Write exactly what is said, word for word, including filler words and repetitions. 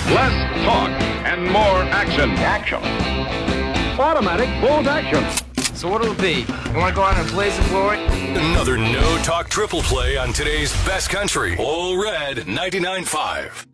Less talk and more action. Action. Automatic bolt action. So what'll it be? You want to go out and blaze of glory? Another no-talk triple play on today's best country. All Red ninety-nine point five.